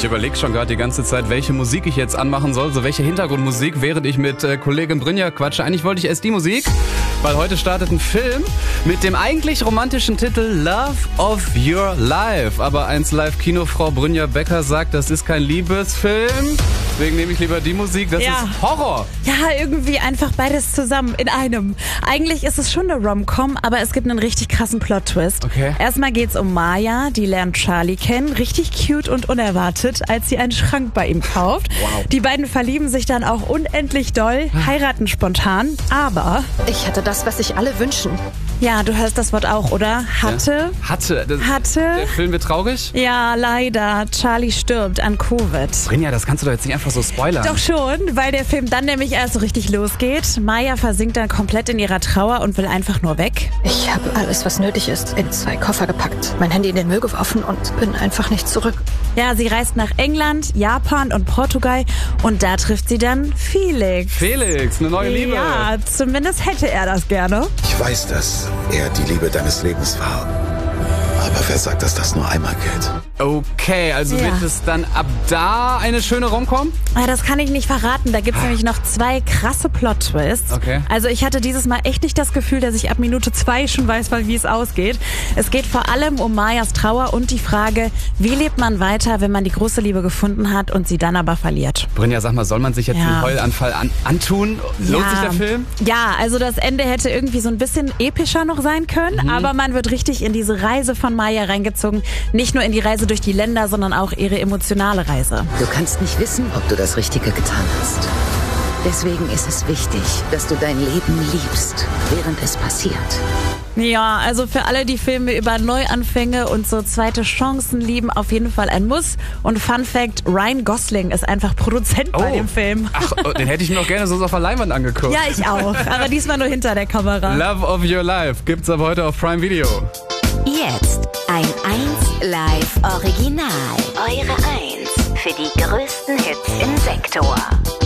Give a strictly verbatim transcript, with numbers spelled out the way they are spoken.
Ich überlege schon gerade die ganze Zeit, welche Musik ich jetzt anmachen soll, so welche Hintergrundmusik, während ich mit äh, Kollegin Brynja quatsche. Eigentlich wollte ich erst die Musik, weil heute startet ein Film mit dem eigentlich romantischen Titel Love of Your Life. Aber eins Live-Kinofrau Brynja Becker sagt, das ist kein Liebesfilm. Deswegen nehme ich lieber die Musik, das Ja. ist Horror. Ja, irgendwie einfach beides zusammen in einem. Eigentlich ist es schon eine Rom-Com, aber es gibt einen richtig krassen Plot-Twist. Okay. Erstmal geht's um Maya, die lernt Charlie kennen. Richtig cute und unerwartet, als sie einen Schrank bei ihm kauft. Wow. Die beiden verlieben sich dann auch unendlich doll, heiraten spontan, aber... Ich hatte das, was sich alle wünschen. Ja, du hörst das Wort auch, oder? Hatte? Ja. Hatte. Das, Hatte? Der Film wird traurig? Ja, leider. Charlie stirbt an Covid. Brynja, das kannst du doch jetzt nicht einfach so spoilern. Doch schon, weil der Film dann nämlich erst so richtig losgeht. Maya versinkt dann komplett in ihrer Trauer und will einfach nur weg. Ich habe alles, was nötig ist, in zwei Koffer gepackt, mein Handy in den Müll geworfen und bin einfach nicht zurück. Ja, sie reist nach England, Japan und Portugal und da trifft sie dann Felix. Felix, eine neue Liebe. Ja, zumindest hätte er das gerne. Ich weiß, dass er die Liebe deines Lebens war. Aber wer sagt, dass das nur einmal gilt? Okay, also Ja. wird es dann ab da eine schöne Rom-Com? Ah, das kann ich nicht verraten. Da gibt's nämlich noch zwei krasse Plot-Twists. Okay. Also ich hatte dieses Mal echt nicht das Gefühl, dass ich ab Minute zwei schon weiß, wie es ausgeht. Es geht vor allem um Mayas Trauer und die Frage, wie lebt man weiter, wenn man die große Liebe gefunden hat und sie dann aber verliert. Brynja, sag mal, soll man sich jetzt Ja. einen Heulanfall an, antun? Lohnt sich der Film? Ja, also das Ende hätte irgendwie so ein bisschen epischer noch sein können, Mhm. aber man wird richtig in diese Reise von Maya reingezogen. Nicht nur in die Reise durch die Länder, sondern auch ihre emotionale Reise. Du kannst nicht wissen, ob du das Richtige getan hast. Deswegen ist es wichtig, dass du dein Leben liebst, während es passiert. Ja, also für alle, die Filme über Neuanfänge und so zweite Chancen lieben, auf jeden Fall ein Muss. Und Fun Fact, Ryan Gosling ist einfach Produzent bei dem Film. Ach, oh, den hätte ich mir noch gerne so auf der Leinwand angeguckt. Ja, ich auch. Aber diesmal nur hinter der Kamera. Love of Your Life gibt's ab heute auf Prime Video. Jetzt ein eins Live Original. Eure eins für die größten Hits im Sektor.